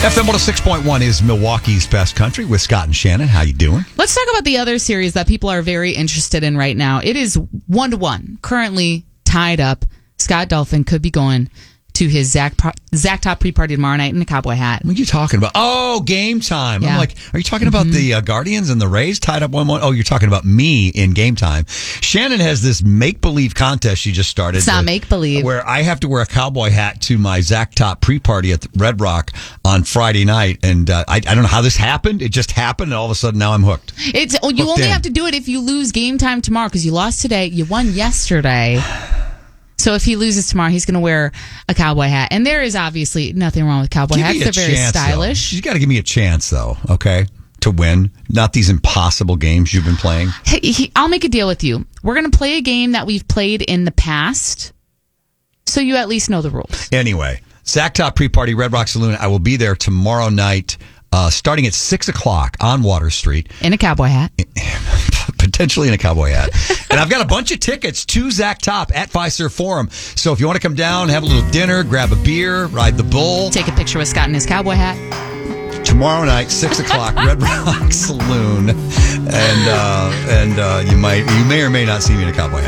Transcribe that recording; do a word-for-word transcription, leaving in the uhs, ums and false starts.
F M one oh six point one is Milwaukee's best country with Scott and Shannon. How you doing? Let's talk about the other series that people are very interested in right now. It is one to one, currently tied up. Scott Dolphin could be going to his Zach, Zach Top pre-party tomorrow night in a cowboy hat. What are you talking about? Oh, game time. Yeah. I'm like, are you talking about mm-hmm. the uh, Guardians and the Rays tied up one one? Oh, you're talking about me in game time. Shannon has this make-believe contest she just started. It's not make-believe. Where I have to wear a cowboy hat to my Zach Top pre-party at the Red Rock on Friday night. And uh, I, I don't know how this happened. It just happened, and all of a sudden now I'm hooked. It's oh, You hooked only in. have to do it if you lose game time tomorrow, because you lost today. You won yesterday. So if he loses tomorrow, he's going to wear a cowboy hat. And there is obviously nothing wrong with cowboy give hats. They're very chance, stylish. Though. You got to give me a chance, though, okay, to win. Not these impossible games you've been playing. Hey, he, I'll make a deal with you. We're going to play a game that we've played in the past, so you at least know the rules. Anyway, Zach Top pre-party, Red Rock Saloon. I will be there tomorrow night, uh, starting at six o'clock on Water Street. In a cowboy hat. Potentially in a cowboy hat. And I've got a bunch of tickets to Zach Top at Fiserv Forum. So if you want to come down, have a little dinner, grab a beer, ride the bull. Take a picture with Scott in his cowboy hat. Tomorrow night, six o'clock, Red Rock Saloon. And uh, and uh, you might you may or may not see me in a cowboy hat.